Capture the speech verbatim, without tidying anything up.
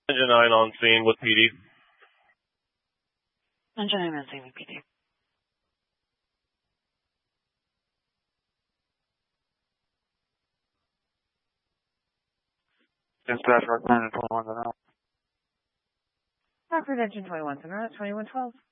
Engine nine on scene with P D. Engine nine on scene with P D. Dispatch, Rockland, twenty-one, Center. Rockford Engine twenty-one, Center, twenty-one twelve.